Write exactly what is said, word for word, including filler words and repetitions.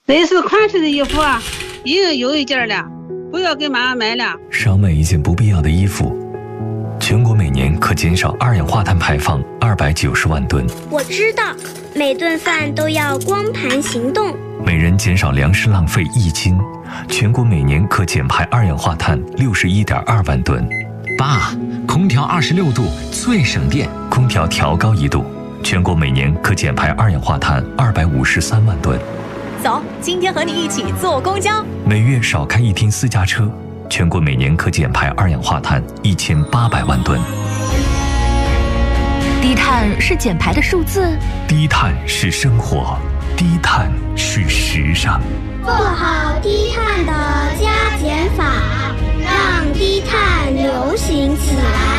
类似款式的衣服啊，已经有一件了，不要给妈妈买了。 少买一件不必要的衣服。全国每年可减少二氧化碳排放二百九十万吨。 我知道，每顿饭都要光盘行动。 每人减少粮食浪费一斤，全国每年可减排二氧化碳六十一点二万吨。 爸，空调二十六度最省电， 空调调高一度，全国每年可减排二氧化碳二百五十三万吨。 走，今天和你一起坐公交。 每月少开一天私家车，全国每年可减排二氧化碳一千八百万吨。 低碳是减排的数字， 低碳是生活，低碳是时尚。 做好低碳的加减法，让低碳流行起来。